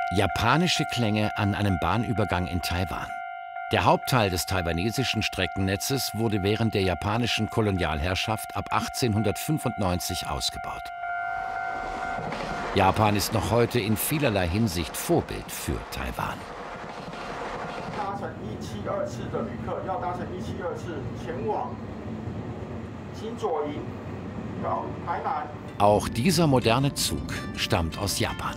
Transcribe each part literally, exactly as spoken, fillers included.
Japanische Klänge an einem Bahnübergang in Taiwan. Der Hauptteil des taiwanesischen Streckennetzes wurde während der japanischen Kolonialherrschaft ab achtzehnhundertfünfundneunzig ausgebaut. Japan ist noch heute in vielerlei Hinsicht Vorbild für Taiwan. Auch dieser moderne Zug stammt aus Japan.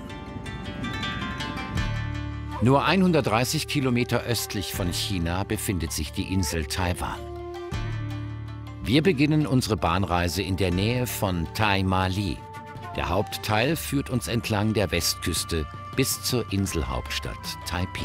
Nur hundertdreißig Kilometer östlich von China befindet sich die Insel Taiwan. Wir beginnen unsere Bahnreise in der Nähe von Taimali. Der Hauptteil führt uns entlang der Westküste bis zur Inselhauptstadt Taipeh.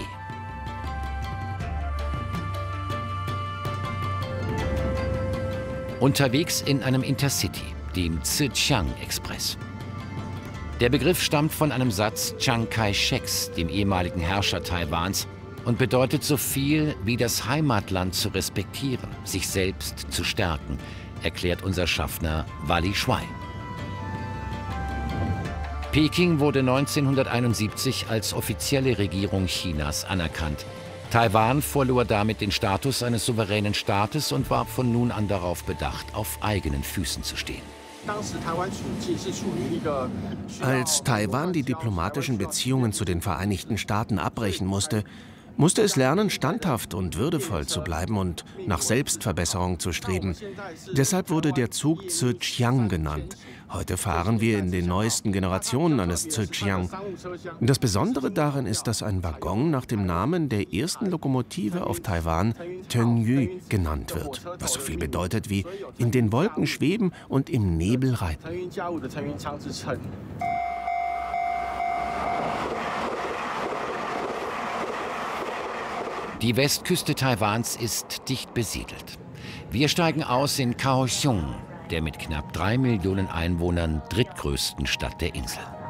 Unterwegs in einem Intercity, dem Zhejiang Express. Der Begriff stammt von einem Satz Chiang Kai-sheks, dem ehemaligen Herrscher Taiwans, und bedeutet so viel wie das Heimatland zu respektieren, sich selbst zu stärken, erklärt unser Schaffner Wally Shuai. Peking wurde neunzehnhunderteinundsiebzig als offizielle Regierung Chinas anerkannt. Taiwan verlor damit den Status eines souveränen Staates und war von nun an darauf bedacht, auf eigenen Füßen zu stehen. Als Taiwan die diplomatischen Beziehungen zu den Vereinigten Staaten abbrechen musste, musste es lernen, standhaft und würdevoll zu bleiben und nach Selbstverbesserung zu streben. Deshalb wurde der Zug Zhejiang genannt. Heute fahren wir in den neuesten Generationen eines Zhejiang. Das Besondere darin ist, dass ein Waggon nach dem Namen der ersten Lokomotive auf Taiwan Tengyu genannt wird, was so viel bedeutet wie in den Wolken schweben und im Nebel reiten. Die Westküste Taiwans ist dicht besiedelt. Wir steigen aus in Kaohsiung, der mit knapp drei Millionen Einwohnern drittgrößten Stadt der Insel.